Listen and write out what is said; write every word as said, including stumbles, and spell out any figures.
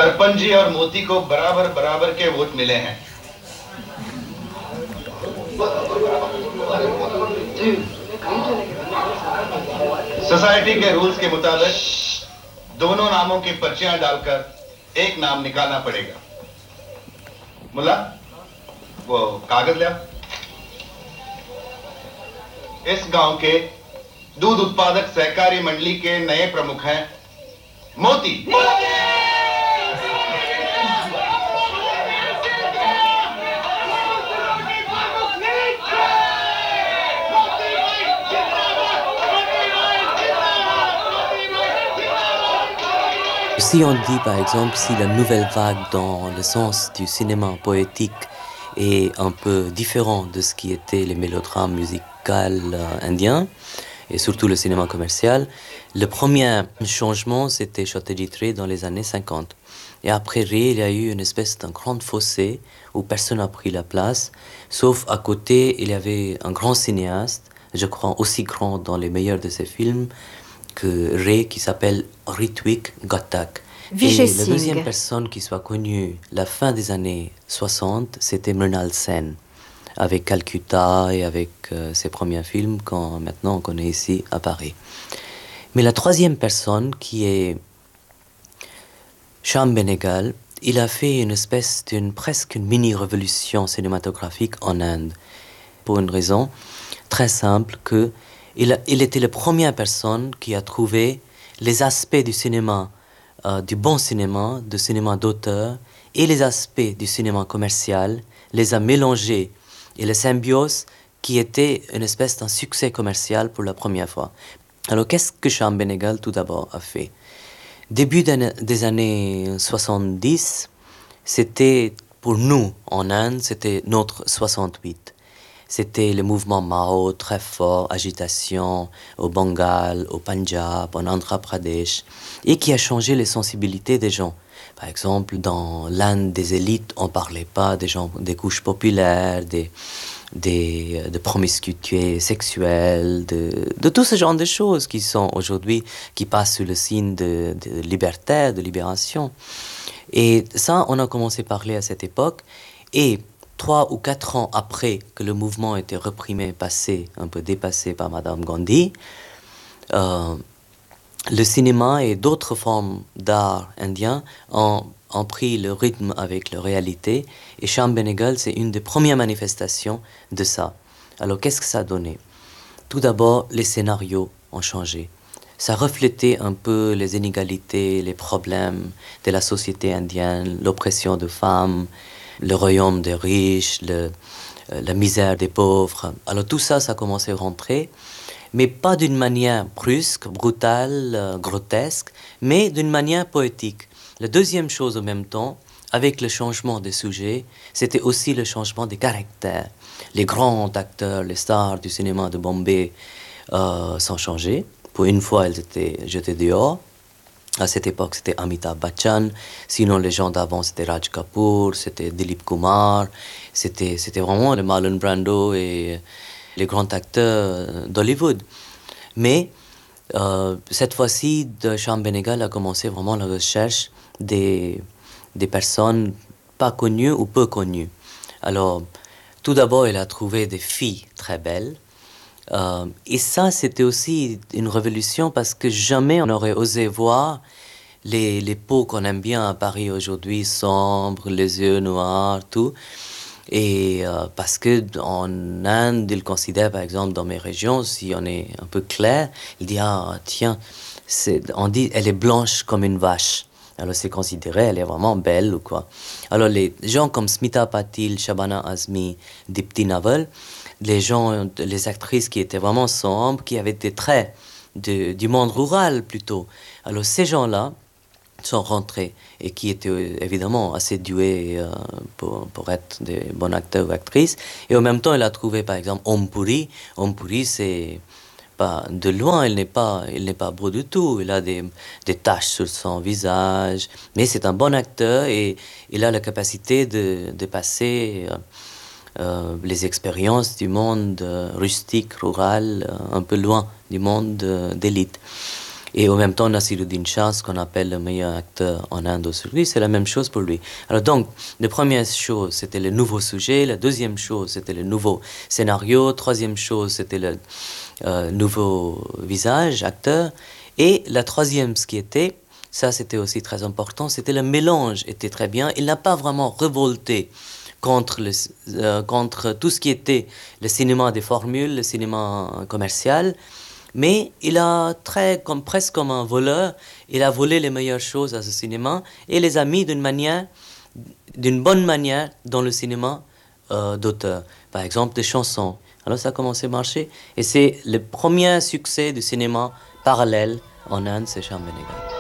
दर्पण जी और मोती को बराबर बराबर के वोट मिले हैं। सोसाइटी के रूल्स के मुताबिक दोनों नामों की पर्चियां डालकर एक नाम निकालना पड़ेगा। मुल्ला, वो कागज ले। इस गांव के दूध उत्पादक सहकारी मंडली के नए प्रमुख हैं मोती। Si on dit par exemple si la nouvelle vague dans le sens du cinéma poétique est un peu différent de ce qui était les mélodrames musicaux euh, indiens et surtout le cinéma commercial, le premier changement c'était Satyajit dans les années cinquante. Et après Ray, il y a eu une espèce d'un grand fossé où personne n'a pris la place, sauf à côté il y avait un grand cinéaste, je crois aussi grand dans les meilleurs de ses films, que Ray, qui s'appelle Ritwik Ghatak. Vijay Et la Singh. deuxième personne qui soit connue la fin des années soixante, c'était Mrinal Sen, avec Calcutta et avec euh, ses premiers films qu'on maintenant on connaît ici à Paris. Mais la troisième personne, qui est Shyam Benegal, il a fait une espèce d'une presque une mini-révolution cinématographique en Inde, pour une raison très simple que Il, a, il était la première personne qui a trouvé les aspects du cinéma, euh, du bon cinéma, du cinéma d'auteur, et les aspects du cinéma commercial, les a mélangés. Et la symbiose qui était une espèce d'un succès commercial pour la première fois. Alors qu'est-ce que Shyam Benegal tout d'abord a fait? Début des années soixante-dix, c'était pour nous en Inde, c'était notre soixante-huit. C'était le mouvement Mao très fort, agitation au Bengale, au Punjab, en Andhra Pradesh, et qui a changé les sensibilités des gens. Par exemple, dans l'Inde des élites, on ne parlait pas des gens, des couches populaires, des, des, de promiscuité sexuelle, de, de tout ce genre de choses qui sont aujourd'hui, qui passent sous le signe de, de liberté, de libération. Et ça, on a commencé à parler à cette époque, et trois ou quatre ans après que le mouvement était reprimé, passé, un peu dépassé par Madame Gandhi, euh, le cinéma et d'autres formes d'art indien ont, ont pris le rythme avec la réalité. Et Shyam Benegal, c'est une des premières manifestations de ça. Alors, qu'est-ce que ça a donné? Tout d'abord, les scénarios ont changé. Ça reflétait un peu les inégalités, les problèmes de la société indienne, l'oppression des femmes, le royaume des riches, le, euh, la misère des pauvres. Alors tout ça, ça a commencé à rentrer, mais pas d'une manière brusque, brutale, euh, grotesque, mais d'une manière poétique. La deuxième chose en même temps, avec le changement des sujets, c'était aussi le changement des caractères. Les grands acteurs, les stars du cinéma de Bombay euh, sont changés. Pour une fois, elles étaient jetées dehors. À cette époque, c'était Amitabh Bachchan. Sinon, les gens d'avant, c'était Raj Kapoor, c'était Dilip Kumar. C'était, c'était vraiment le Marlon Brando et les grands acteurs d'Hollywood. Mais euh, cette fois-ci, Shyam Benegal a commencé vraiment la recherche des, des personnes pas connues ou peu connues. Alors, tout d'abord, il a trouvé des filles très belles. Euh, et ça, c'était aussi une révolution parce que jamais on n'aurait osé voir les, les peaux qu'on aime bien à Paris aujourd'hui, sombres, les yeux noirs, tout. Et euh, parce que en Inde, ils considèrent, par exemple, dans mes régions, si on est un peu clair, ils disent, ah, tiens, c'est, on dit, elle est blanche comme une vache. Alors c'est considéré, elle est vraiment belle ou quoi. Alors les gens comme Smita Patil, Shabana Azmi, Dipti Naval, les gens, les actrices qui étaient vraiment sombres, qui avaient des traits de, du monde rural plutôt. Alors ces gens-là sont rentrés et qui étaient évidemment assez doués euh, pour, pour être des bons acteurs ou actrices. Et en même temps, il a trouvé par exemple Om Puri. Om Puri, c'est pas de loin, il n'est pas, il n'est pas beau du tout. Il a des, des taches sur son visage, mais c'est un bon acteur et il a la capacité de, de passer euh, euh, les expériences du monde euh, rustique, rural, euh, un peu loin du monde euh, d'élite. Et en même temps, Naseeruddin Shah, ce qu'on appelle le meilleur acteur en Inde aujourd'hui, c'est la même chose pour lui. Alors donc, la première chose, c'était le nouveau sujet. La deuxième chose, c'était le nouveau scénario. Troisième chose, c'était le euh, nouveau visage, acteur. Et la troisième, ce qui était, ça c'était aussi très important, c'était le mélange, était très bien. Il n'a pas vraiment révolté contre, le, euh, contre tout ce qui était le cinéma des formules, le cinéma commercial, mais il a très, comme, presque comme un voleur, il a volé les meilleures choses à ce cinéma et les a mis d'une manière, d'une bonne manière dans le cinéma euh, d'auteur. Par exemple, des chansons. Alors ça a commencé à marcher et c'est le premier succès du cinéma parallèle en Inde, c'est Shyam Benegal.